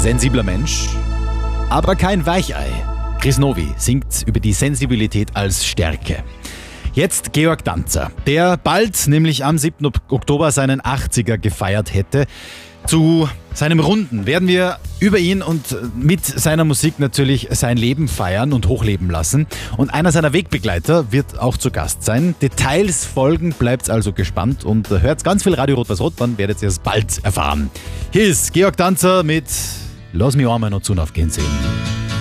sensibler Mensch, aber kein Weichei. Chris Novi singt über die Sensibilität als Stärke. Jetzt Georg Danzer, der bald, nämlich am 7. Oktober, seinen 80er gefeiert hätte. Zu seinem Runden werden wir über ihn und mit seiner Musik natürlich sein Leben feiern und hochleben lassen. Und einer seiner Wegbegleiter wird auch zu Gast sein. Details folgen, bleibt also gespannt und hört ganz viel Radio Rot-Was-Rot, dann werdet ihr es bald erfahren. Hier ist Georg Danzer mit Lass mich einmal noch zu aufgehen sehen.